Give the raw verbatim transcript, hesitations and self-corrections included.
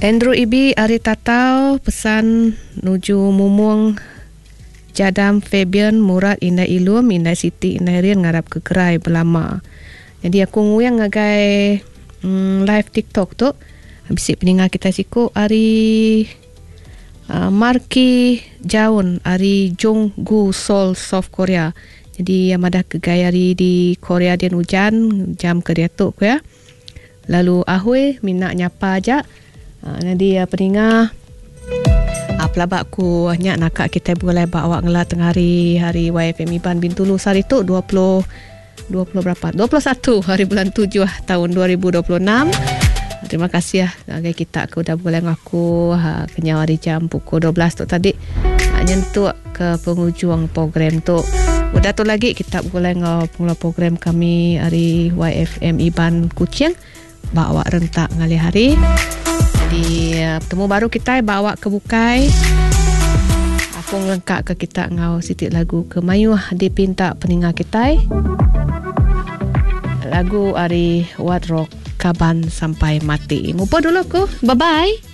Andrew Ibi Ari Tatau pesan nuju Mumung Jadam Fabian Murad Indah Ilum Indah Siti Indah Rian ngarap ke Kerai Belama. Jadi aku nguyang ngagai mm, live TikTok tu. Habis peningat kita siku Ari uh, Marki Jaun Ari Jonggu Seoul South Korea. Jadi yang ada kegayari di Korea dan hujan jam kerja tu ya. Lalu Ahoy minat nyapa aja. Uh, jadi uh, peningat pelabak ku nyak nakak kita boleh bawa ngelah tengah hari hari Y F M Iban Bintulu sari tu dua puluh dua puluh berapa dua puluh satu hari bulan tujuh tahun dua ribu dua puluh enam. Terima kasih ya agai kita aku dah boleh ngaku ha, kenyau hari jam pukul dua belas tu tadi ha, nyentuh ke penghujung program tu. Udah tu lagi kita boleh ngau program kami hari Y F M Iban Kuching bawa rentak ngali hari. Di uh, temu baru kita bawa ke Bukai. Aku ngelengkak ke kita ngau sitik lagu ke Mayuh dipinta peningat kita. Lagu Ari What Rock Kaban Sampai Mati. Mupo dulu ku. Bye bye.